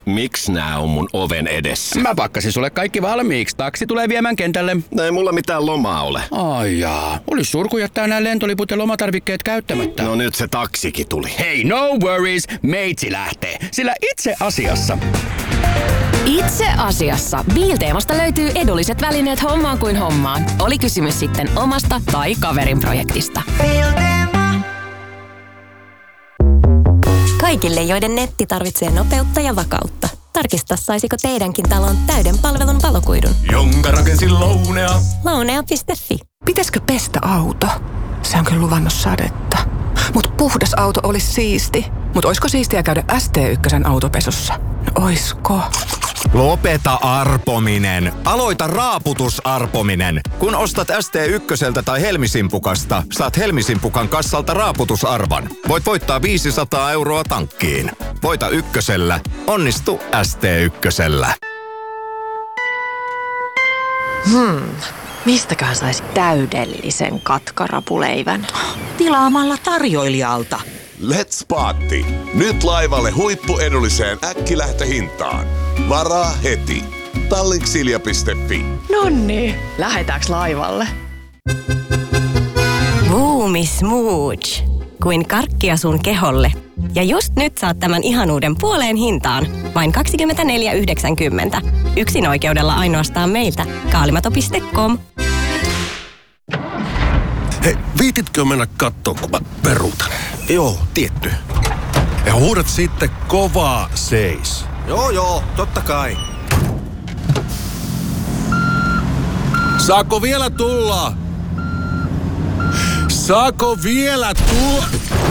Miksi nää on mun oven edessä? Mä pakkasin sulle kaikki valmiiksi. Taksi tulee viemään kentälle. Ei mulla mitään lomaa ole. Ai jaa. Olis surku jättää nää lentoliput ja lomatarvikkeet käyttämättä. No nyt se taksikin tuli. Hei, no worries. Meitsi lähtee. Sillä itse asiassa Biilteemasta löytyy edulliset välineet hommaan kuin hommaan. Oli kysymys sitten omasta tai kaverin projektista. Kaikille, joiden netti tarvitsee nopeutta ja vakautta. Tarkista, saisiko teidänkin talon täyden palvelun valokuidun. Jonka rakensin Lounea. Lounea.fi. Pitäisikö pestä auto? Se on kyllä luvannut sadetta. Mut puhdas auto olisi siisti. Mut oisko siistiä käydä ST1 autopesussa? No oisko? Lopeta arpominen. Aloita raaputusarpominen. Kun ostat ST1 tai Helmisimpukasta, saat Helmisimpukan kassalta raaputusarvan. Voit voittaa 500 € tankkiin. Voita ykkösellä. Onnistu ST1. Mistäköhän saisi täydellisen katkarapuleivän? Tilaamalla tarjoilijalta. Let's Party. Nyt laivalle huippuedulliseen äkkilähtöhintaan. Varaa heti. Tallinksilja.fi. Nonni, lähetääks laivalle? Boomi Smooch. Kuin karkkia sun keholle. Ja just nyt saat tämän ihanuuden puoleen hintaan. Vain 24,90. Yksin oikeudella ainoastaan meiltä. Kaalimato.com. Hei, viititkö mennä kattoo, kun mä peruutan? Joo, tietty. Ja huudat sitten kovaa seis. Joo, totta kai. Saako vielä tulla? Saako vielä tulla?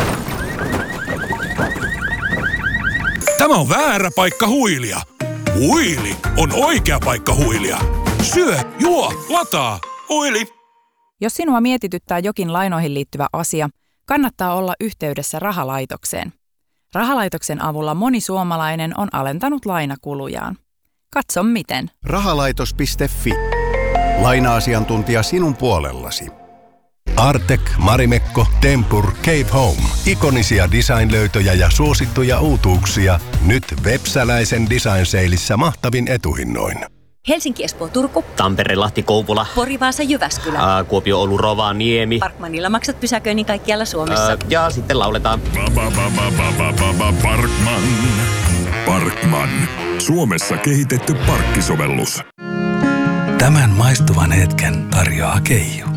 Tämä on väärä paikka huilia. Huili on oikea paikka huilia. Syö, juo, lataa. Huili. Jos sinua mietityttää jokin lainoihin liittyvä asia, kannattaa olla yhteydessä rahalaitokseen. Rahalaitoksen avulla moni suomalainen on alentanut lainakulujaan. Katso miten. Rahalaitos.fi. Laina-asiantuntija sinun puolellasi. Artek, Marimekko, Tempur, Cape Home. Ikonisia design-löytöjä ja suosittuja uutuuksia. Nyt Vepsäläisen Design Saleissa mahtavin etuhinnoin. Helsinki, Espoo, Turku. Tampere, Lahti, Kouvola. Pori, Vaasa, Jyväskylä. Kuopio, Oulu, Rovaniemi. Parkmanilla maksat pysäköinnin kaikkialla Suomessa. Ja sitten lauletaan. Parkman. Suomessa kehitetty parkkisovellus. Tämän maistuvan hetken tarjoaa Keijo.